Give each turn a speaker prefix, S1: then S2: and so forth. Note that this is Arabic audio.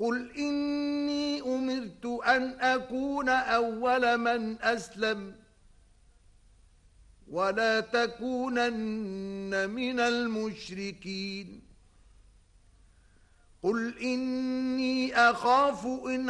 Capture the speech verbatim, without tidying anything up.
S1: قل إني أمرت أن أكون أول من أسلم ولا تكونن من المشركين قل إني أخاف إن